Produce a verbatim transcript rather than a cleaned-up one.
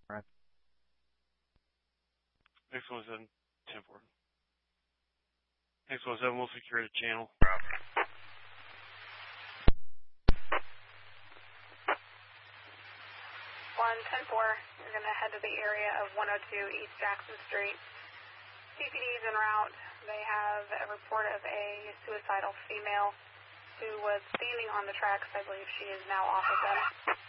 Right. X one seven, ten four. X one seven will secure the channel. one ten four, you're going to head to the area of one oh two East Jackson Street. C P D is en route. They have a report of a suicidal female who was standing on the tracks. I believe she is now off of them.